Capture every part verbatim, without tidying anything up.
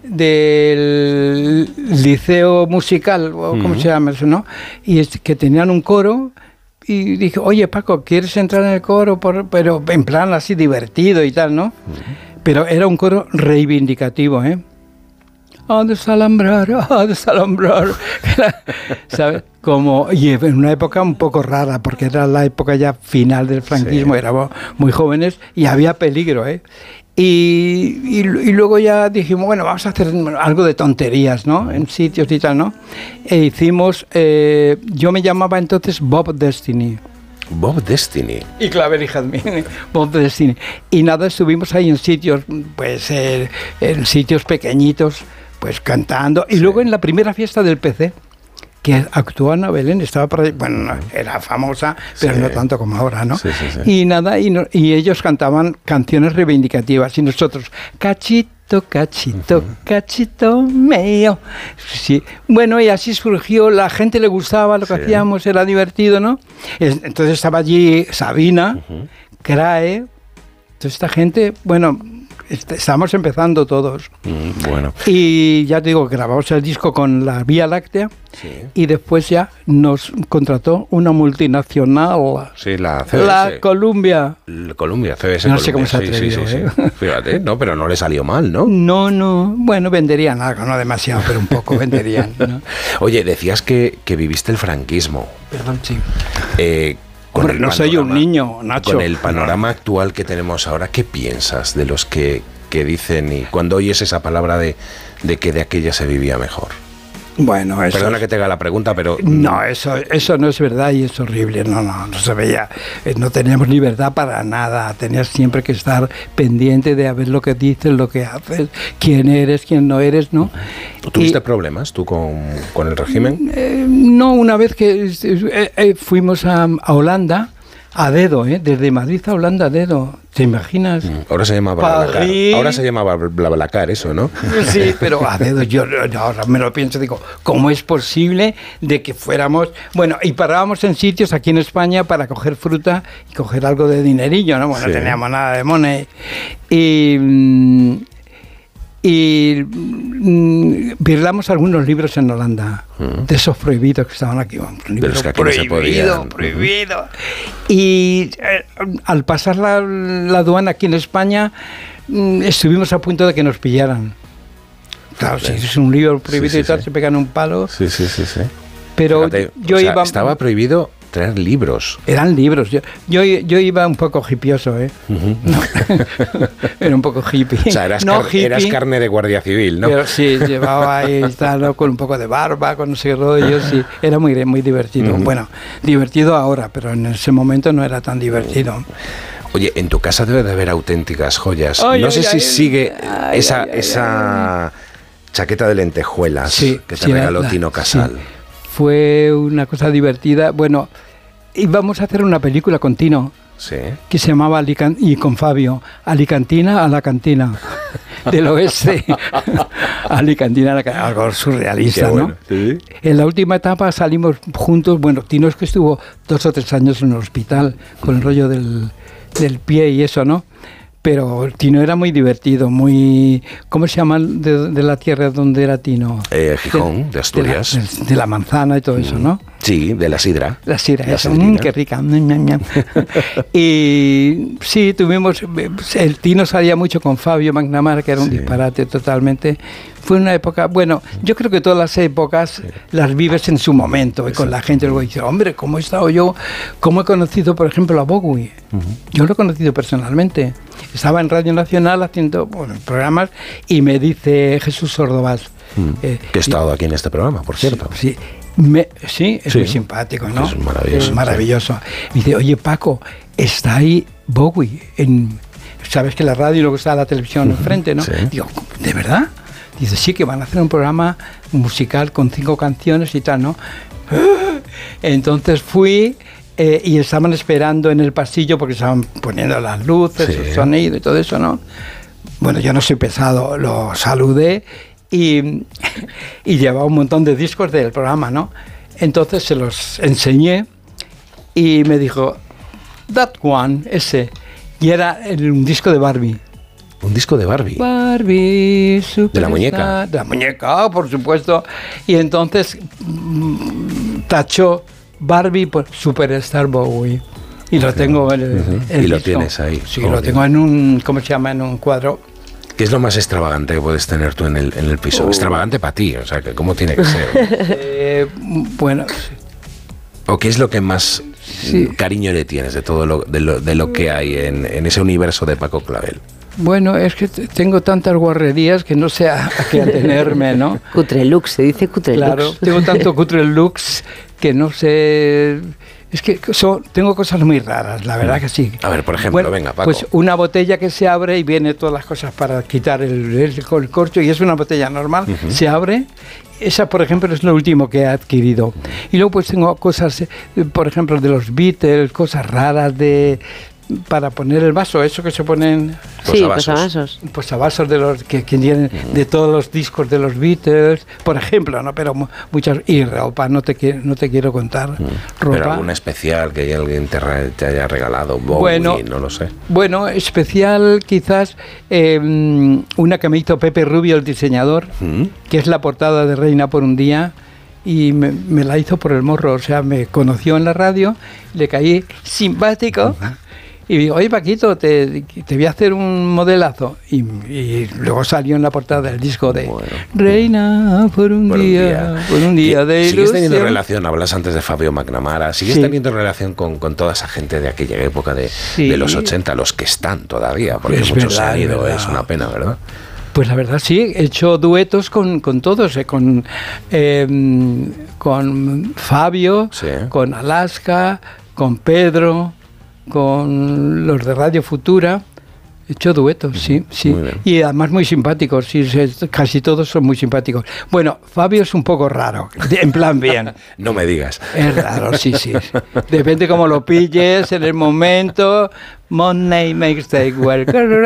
del liceo musical, o ¿cómo uh-huh. se llama eso, no? Y es que tenían un coro, y dije, oye, Paco, ¿quieres entrar en el coro? Por, pero en plan así divertido y tal, ¿no? Uh-huh. Pero era un coro reivindicativo, ¿eh? A desalambrar, a desalambrar. ¿Sabes? Como, y en una época un poco rara, porque era la época ya final del franquismo, sí. éramos muy jóvenes y había peligro, ¿eh? Y, y, y luego ya dijimos, bueno, vamos a hacer algo de tonterías, ¿no? En sitios y tal, ¿no? E hicimos, eh, yo me llamaba entonces Bob Destiny. Bob Destiny. Y Clavel y Jazmín, Bob Destiny. Y nada, estuvimos ahí en sitios, pues, eh, en sitios pequeñitos, pues cantando. Y sí. luego en la primera fiesta del P C, que actuó Ana Belén, estaba por ahí, bueno, era famosa, pero sí. no tanto como ahora, ¿no? Sí, sí, sí. Y nada, y, no, y ellos cantaban canciones reivindicativas, y nosotros, cachito, cachito, uh-huh. cachito mío. Sí. Bueno, y así surgió, la gente le gustaba lo que sí. hacíamos, era divertido, ¿no? Entonces estaba allí Sabina, uh-huh. Crae, toda esta gente, bueno... Estamos empezando todos. Mm, bueno. Y ya te digo, grabamos el disco con la Vía Láctea sí. y después ya nos contrató una multinacional. Sí, la C B S. La Columbia. La Columbia, C B S. No Columbia. sé cómo se atrevió, sí, sí, ¿eh? sí. Fíjate, no, pero no le salió mal, ¿no? No, no. Bueno, venderían algo, no demasiado, pero un poco venderían, ¿no? Oye, decías que, que viviste el franquismo. Perdón, sí. Eh, Con Hombre, no soy un niño, Nacho. Con el panorama actual que tenemos ahora, ¿qué piensas de los que, que dicen y cuando oyes esa palabra de, de que de aquella se vivía mejor? Bueno, eso... Perdona que te haga la pregunta, pero... No, eso, eso no es verdad y es horrible. No, no, no se veía. No teníamos libertad para nada. Tenías siempre que estar pendiente de a ver lo que dices, lo que haces, quién eres, quién no eres, ¿no? ¿Tuviste y, problemas tú con, con el régimen? Eh, no, una vez que eh, eh, fuimos a, a Holanda, a dedo, ¿eh? Desde Madrid a Holanda a dedo. ¿Te imaginas? Ahora se llama BlaBlaCar. Ahora se llama BlaBlaCar eso, ¿no? Sí, pero a dedo yo ahora me lo pienso, digo, ¿cómo es posible de que fuéramos... Bueno, y parábamos en sitios aquí en España para coger fruta y coger algo de dinerillo, ¿no? Bueno, sí. no teníamos nada de money. Y... Y mmm, virlamos algunos libros en Holanda, uh-huh. de esos prohibidos que estaban aquí. Un libro de los que aquí prohibido, no se podían. prohibido. Uh-huh. Y eh, al pasar la, la aduana aquí en España, mmm, estuvimos a punto de que nos pillaran. Claro, si es un libro prohibido sí, sí, y tal, sí. se pegan un palo. Sí, sí, sí, sí. Pero Fíjate, yo o sea, iba... Estaba prohibido traer libros. Eran libros. Yo, yo, yo iba un poco hipioso, ¿eh? Uh-huh. No. Era un poco hippie. O sea, eras, no car- hippie, eras carne de guardia civil, ¿no? Pero sí, llevaba ahí, tal, ¿no? Con un poco de barba, con no sé qué rollo, sí. Era muy, muy divertido. Uh-huh. Bueno, divertido ahora, pero en ese momento no era tan divertido. Oye, en tu casa debe de haber auténticas joyas. Ay, no ay, sé ay, si ay, sigue ay, esa, ay, ay, esa ay. chaqueta de lentejuelas sí, que te sí, regaló la, Tino Casal. Sí. Fue una cosa divertida. Bueno, íbamos a hacer una película con Tino, sí. que se llamaba Alican- y con Fabio, Alicantina a la cantina del oeste. Alicantina a la cantina, algo surrealista, bueno, ¿no? ¿Sí? En la última etapa salimos juntos. Bueno, Tino es que estuvo dos o tres años en el hospital con el rollo del, del pie y eso, ¿no? Pero Tino era muy divertido, muy... ¿Cómo se llama de, de la tierra donde era Tino? Eh, Gijón, de, de Asturias. De la, de la manzana y todo eso, ¿no? Sí, de la sidra. La sidra, la eso. Mm, qué rica. Y sí, tuvimos... El Tino salía mucho con Fabio McNamara, que era un sí. disparate totalmente. Fue una época... Bueno, yo creo que todas las épocas sí. las vives en su momento. Y con la gente luego dice, hombre, ¿cómo he estado yo? ¿Cómo he conocido, por ejemplo, a Bowie? Uh-huh. Yo lo he conocido personalmente. Estaba en Radio Nacional haciendo bueno, programas y me dice Jesús Sordovás. Mm, eh, que he estado y, aquí en este programa, por cierto. Sí, me, sí es sí. muy simpático, ¿no? Es maravilloso. Es maravilloso. Sí. Me dice, oye, Paco, está ahí Bowie. En, Sabes que la radio y luego está la televisión uh-huh. enfrente, ¿no? Sí. Digo, ¿de verdad? Dice, sí, que van a hacer un programa musical con cinco canciones y tal, ¿no? Entonces fui... Eh, y estaban esperando en el pasillo porque estaban poniendo las luces, sí. el sonido y todo eso, ¿no? Bueno, yo no soy pesado, lo saludé y, y llevaba un montón de discos del programa, ¿no? Entonces se los enseñé y me dijo, that one, ese. Y era un disco de Barbie. Un disco de Barbie. Barbie, Superstar. De la muñeca. De la muñeca, por supuesto. Y entonces tachó Barbie por Superstar Bowie. Y lo tengo en el, uh-huh. el Y lo disco. tienes ahí. Sí, lo tengo en un, ¿cómo se llama? En un cuadro. ¿Qué es lo más extravagante que puedes tener tú en el, en el piso? Oh. Extravagante para ti, o sea, que ¿cómo tiene que ser? eh, bueno... ¿O qué es lo que más sí. cariño le tienes de todo lo, de lo, de lo que hay en, en ese universo de Paco Clavel? Bueno, es que tengo tantas guarrerías que no sé a, a qué atenerme, ¿no? Cutrelux, se dice Cutrelux. Claro, tengo tanto Cutrelux que no sé... Es que so, tengo cosas muy raras, la verdad que sí. A ver, por ejemplo, bueno, venga, Paco. Pues una botella que se abre y viene todas las cosas para quitar el, el, el corcho, y es una botella normal, uh-huh. se abre. Esa, por ejemplo, es lo último que he adquirido. Y luego pues tengo cosas, por ejemplo, de los Beatles, cosas raras de... para poner el vaso, eso que se ponen... Sí, posavasos. Posavasos de los que, que tienen mm. de todos los discos de los Beatles, por ejemplo, ¿no? Pero muchas... Y ropa, no te, quiero, no te quiero contar. Mm. Ropa. Pero alguna especial que alguien te, te haya regalado, Bowie, bueno, no lo sé. Bueno, especial quizás eh, una que me hizo Pepe Rubio, el diseñador, mm. que es la portada de Reina por un día, y me, me la hizo por el morro, o sea, me conoció en la radio, le caí simpático, uh-huh. y digo, oye Paquito, te, te voy a hacer un modelazo, y, y luego salió en la portada del disco de bueno. Reina por un, por día, un día, por un día de ilusión. ¿Sigues teniendo relación, hablas antes de Fabio McNamara, sigues sí. teniendo relación con, con toda esa gente de aquella época de, sí. de los ochenta, los que están todavía, porque es muchos verdad, se han ido, es una pena, ¿verdad? Pues la verdad sí, he hecho duetos con, con todos, eh, con, eh, con Fabio, sí. con Alaska, con Pedro, con los de Radio Futura. He hecho duetos, sí, sí. Y además muy simpáticos, sí, casi todos son muy simpáticos. Bueno, Fabio es un poco raro, en plan bien. No me digas. Es raro, sí, sí. Depende cómo lo pilles, en el momento. Monday makes the world.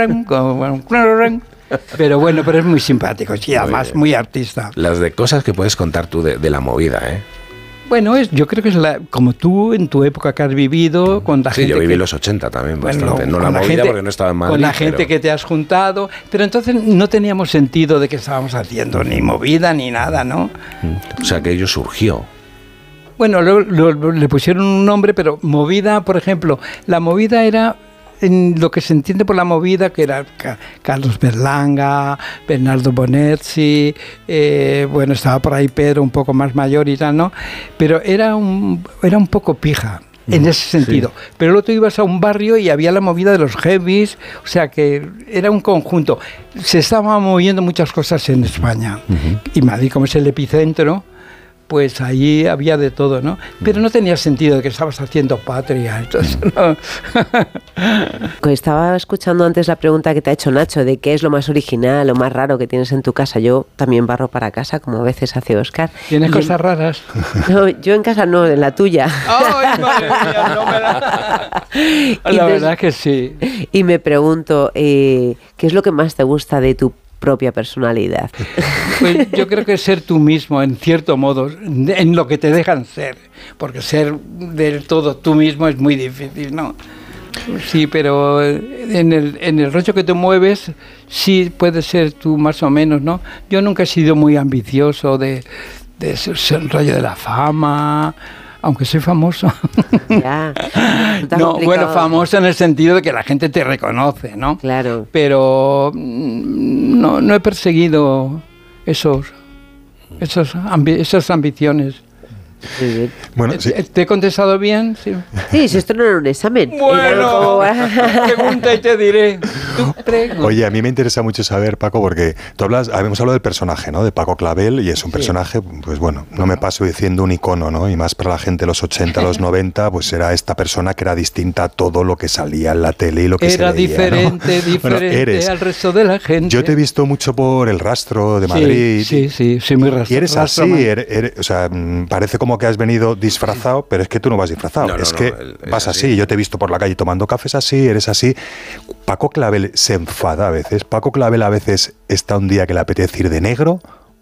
Pero bueno, pero es muy simpático y además muy, muy artista. Las de cosas que puedes contar tú de, de la movida, ¿eh? Bueno, es, yo creo que es la, como tú en tu época que has vivido con la sí, gente. Sí, yo viví que, los ochenta también bueno, bastante. No la, la movida gente, porque no estaba en Madrid. Con la gente pero... que te has juntado. Pero entonces no teníamos sentido de que estábamos haciendo ni movida ni nada, ¿no? O sea, que ello surgió. Bueno, lo, lo, le pusieron un nombre, pero movida, por ejemplo, la movida era... en lo que se entiende por la movida, que era Carlos Berlanga, Bernardo Bonetti, eh, bueno, estaba por ahí Pedro un poco más mayor y tal, ¿no? Pero era un, era un poco pija en ese sentido. Sí. Pero luego tú ibas a un barrio y había la movida de los heavies, o sea que era un conjunto. Se estaban moviendo muchas cosas en España. Uh-huh. Y Madrid, como es el epicentro, pues allí había de todo, ¿no? Pero no tenía sentido de que estabas haciendo patria, entonces no. Estaba escuchando antes la pregunta que te ha hecho Nacho de qué es lo más original, lo más raro que tienes en tu casa. Yo también barro para casa, como a veces hace Óscar. ¿Tienes y cosas en... raras? No, yo en casa no, en la tuya. ¡Ay, madre mía! No me la... La me... verdad es que sí. Y me pregunto, eh, ¿qué es lo que más te gusta de tu propia personalidad? Pues yo creo que ser tú mismo, en cierto modo, en lo que te dejan ser, porque ser del todo tú mismo es muy difícil, ¿no? Sí, pero en el, en el rollo que te mueves, sí puedes ser tú más o menos, ¿no? Yo nunca he sido muy ambicioso de, de ser el rollo de la fama, aunque soy famoso. Ya, no, bueno, famoso en el sentido de que la gente te reconoce, ¿no? Claro. Pero no, no he perseguido esos, esos ambi- esas ambiciones. Sí. Bueno, sí. ¿Te he contestado bien? Sí, sí, si esto no era un examen. Bueno, pregunta y te diré. Oye, a mí me interesa mucho saber, Paco, porque tú hablas, hemos hablado del personaje, ¿no? De Paco Clavel, y es un personaje, pues bueno, no me paso diciendo un icono, ¿no? Y más para la gente de los ochenta, los noventa, pues era esta persona que era distinta a todo lo que salía en la tele y lo que era se veía, diferente, ¿no? diferente bueno, eres, al resto de la gente. Yo te he visto mucho por El Rastro de Madrid. Sí, sí, sí, soy muy rastro. Y eres rastro, así, eres, eres, o sea, parece como que has venido disfrazado, pero es que tú no vas disfrazado, no, no, es que no, él, vas así. así. Yo te he visto por la calle tomando cafés así, eres así. Paco Clavel se enfada a veces. Paco Clavel a veces está un día que le apetece ir de negro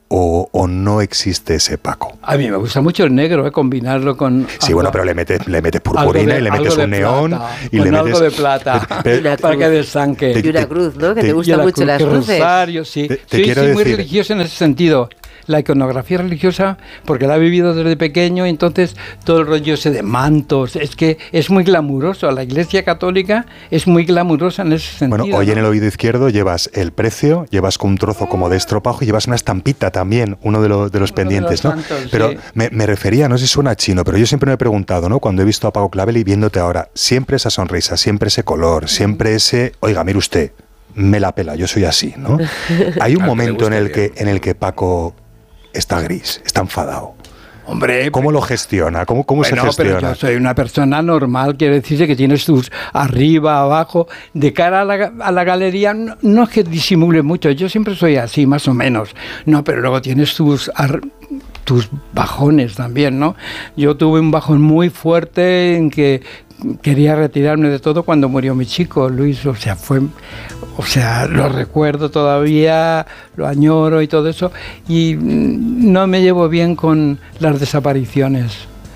o, o no existe ese Paco? A mí me gusta mucho el negro, ¿eh? Combinarlo con... Sí, algo, bueno, pero le metes, le metes purpurina de, y le metes un neón plata, y con le metes... algo de plata, pero, para que desanque. Y una cruz, ¿no? Que te, te gustan mucho cruz, las cruces. Rosario, sí. Te, te sí, quiero sí, decir... muy religioso en ese sentido. La iconografía religiosa, porque la he vivido desde pequeño, entonces todo el rollo ese de mantos, es que es muy glamuroso. La Iglesia Católica es muy glamurosa en ese sentido. Bueno, hoy ¿no? en el oído izquierdo llevas el precio, llevas con un trozo como de estropajo y llevas una estampita también, uno de, lo, de los uno pendientes, de los ¿no? Santos, pero sí. me, me refería, no sé si suena chino, pero yo siempre me he preguntado, ¿no? Cuando he visto a Paco Clavel y viéndote ahora, siempre esa sonrisa, siempre ese color, siempre ese, oiga, mire usted, me la pela, yo soy así, ¿no? Hay un momento en el que, en el que Paco está gris, está enfadado. Hombre, ¿cómo lo gestiona? ¿Cómo, cómo bueno, se gestiona? Pero yo soy una persona normal, quiere decirse que tienes tus arriba, abajo, de cara a la, a la galería, no, no es que disimule mucho, yo siempre soy así, más o menos, no, pero luego tienes tus... Ar, tus bajones también, ¿no? Yo tuve un bajón muy fuerte en que quería retirarme de todo cuando murió mi chico, Luis, o sea, fue, o sea, lo recuerdo todavía, lo añoro y todo eso, y no me llevo bien con las desapariciones,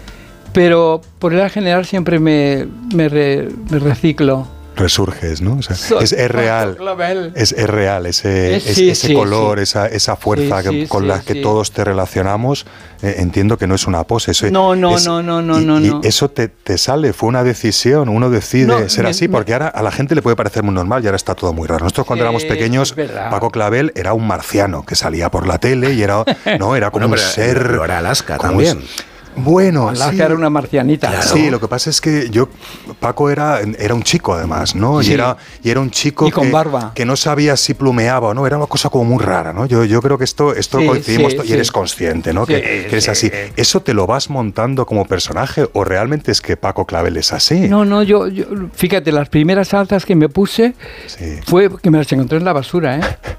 pero por el general siempre me, me, re, me reciclo. Resurges, ¿no? O sea, es, es real, es, es real ese, es, sí, ese sí, color, sí. Esa, esa fuerza sí, que, sí, con sí, la que sí. todos te relacionamos. Eh, entiendo que no es una pose. Eso no, no, es, no, no, no, y, no, y no. eso te, te sale, fue una decisión, uno decide no, ser me, así, porque ahora a la gente le puede parecer muy normal y ahora está todo muy raro. Nosotros cuando sí, éramos pequeños, Paco Clavel era un marciano que salía por la tele y era, no, era como no, un ser... Pero era Alaska también. Es, Bueno, Alaska sí. era una marcianita. Claro. Sí, lo que pasa es que yo, Paco era, era un chico además, ¿no? Sí. Y, era, y era un chico y con que, barba. que no sabía si plumeaba o no, era una cosa como muy rara, ¿no? Yo, yo creo que esto, esto sí, coincidimos sí, y sí. eres consciente, ¿no? Sí, que, que eres sí. así. ¿Eso te lo vas montando como personaje o realmente es que Paco Clavel es así? No, no, yo, yo fíjate, las primeras alzas que me puse sí. fue que me las encontré en la basura,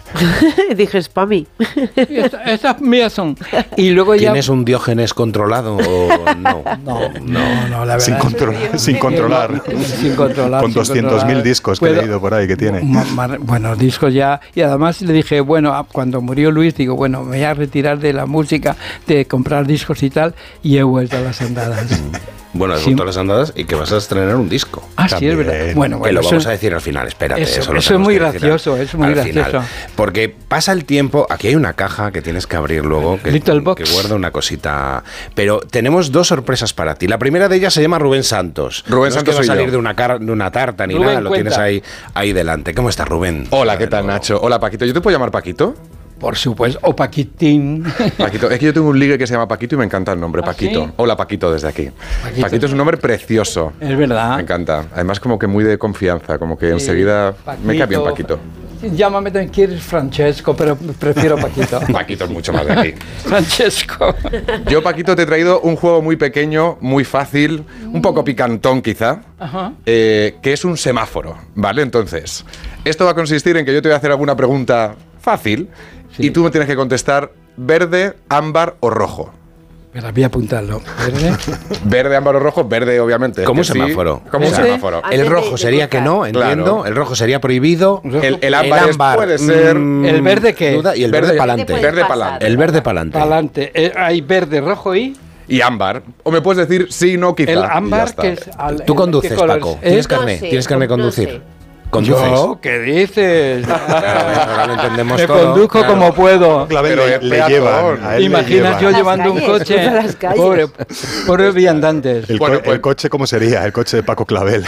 ¿eh? Dije, es para mí. Estas esta mías son. Y luego ya... ¿Tienes un Diógenes controlado o no? No, no, no, la verdad. Sin, controlar, sin controlar. No, sin controlar. Con doscientos mil discos Puedo, que he leído por ahí que tiene. Bueno, discos ya. Y además le dije, bueno, cuando murió Luis, digo, bueno, me voy a retirar de la música, de comprar discos y tal, y he vuelto a las andadas. Bueno, has vuelto a las andadas y que vas a estrenar un disco. Ah, también. Sí, es verdad. Bueno, bueno, que lo eso, vamos a decir al final, espérate. Eso, eso, eso es muy gracioso, es muy gracioso. Final, porque pasa el tiempo, aquí hay una caja que tienes que abrir luego, que, Little Box. que guarda una cosita. Pero tenemos dos sorpresas para ti. La primera de ellas se llama Rubén Santos. Rubén no Santos es que va a salir yo. de una, car de una tarta ni Rubén, nada, lo cuenta. tienes ahí, ahí delante. ¿Cómo estás, Rubén? Hola, ¿qué tal, Nacho? Hola, Paquito. ¿Yo te puedo llamar Paquito? Por supuesto, o Paquitín. Paquito, es que yo tengo un ligue que se llama Paquito y me encanta el nombre, ¿Ah, Paquito. sí? Hola, Paquito, desde aquí. Paquito. Paquito es un nombre precioso. Es verdad. Me encanta. Además, como que muy de confianza, como que sí, enseguida Paquito. Me cae bien Paquito. Llámame también, quieres Francesco, pero prefiero Paquito. Paquito es mucho más de aquí. Francesco. Yo, Paquito, te he traído un juego muy pequeño, muy fácil, un poco picantón quizá, Ajá. Eh, que es un semáforo, ¿vale? Entonces, esto va a consistir en que yo te voy a hacer alguna pregunta fácil sí. y tú me tienes que contestar verde, ámbar o rojo. Pero voy a apuntarlo. ¿Verde? Verde, ámbar o rojo. Verde, obviamente. Como un semáforo. Sí, como un semáforo. El rojo sería que no, entiendo. Claro. El rojo sería prohibido. El, el ámbar, el ámbar es, puede ser. Mm, ¿El verde qué? Y el verde, verde para adelante. Verde para adelante. El verde para adelante. Para adelante. Eh, hay verde, rojo y... Y ámbar. O me puedes decir sí, no, quizá. El ámbar, que es... Al, Tú conduces, Paco. ¿Tienes no carne? sé, ¿Tienes carne de conducir? No sé. ¿Conduces? ¿Yo? ¿Qué dices? Ahora lo entendemos Me todo. conduzco claro. como puedo. Clavel le, le llevan. A él Imaginas le yo llevan. llevando calles, un coche. las calles. Pobre, pobres viandantes. El, Bueno, co pues, el coche, ¿cómo sería? El coche de Paco Clavel.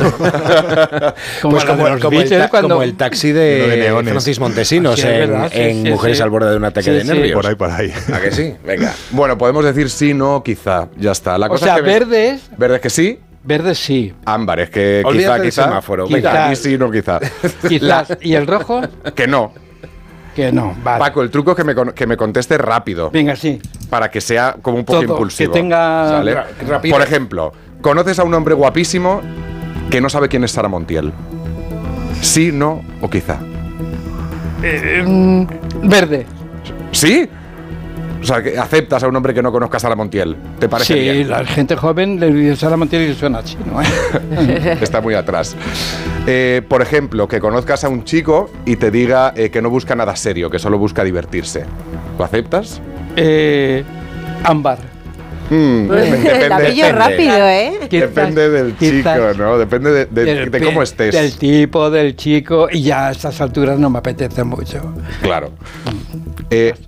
Como, pues como, los como, el Beatles, ta cuando... como el taxi de, de neones. Francis Montesinos Sí, en, verdad, sí, en sí, Mujeres sí. al borde de un ataque Sí, de sí. nervios. Por ahí, por ahí. ¿A que sí? Venga. Bueno, podemos decir sí, no, quizá. Ya está. La O cosa sea, es que verde es... Verde es que sí. Verde sí. Ámbar es que Olvídate quizá, del quizá. semáforo. Venga, Quizás. aquí sí, no, quizá. Quizás. ¿Y el rojo? Que no. Que no. Vale. Paco, el truco es que me, con- que me conteste rápido. Venga, sí. Para que sea como un poco Todo, impulsivo. que tenga ¿Sale? ra- rapidez. Por ejemplo, conoces a un hombre guapísimo que no sabe quién es Sara Montiel. Sí, no o quizá. Eh, mm, verde. ¿Sí? O sea, que aceptas a un hombre que no conozca a Sara Montiel. ¿Te parece Sí, bien? la gente joven le dice Sara Montiel y le suena chino, ¿eh? Está muy atrás. Eh, por ejemplo, que conozcas a un chico y te diga eh, que no busca nada serio, que solo busca divertirse. ¿Lo aceptas? Eh, ámbar. Mm, depende, la pillo rápido, ¿eh? Depende del chico, ¿no? Depende de, de, del, de cómo estés. Del tipo, del chico, y ya a estas alturas no me apetece mucho. Claro. Eh,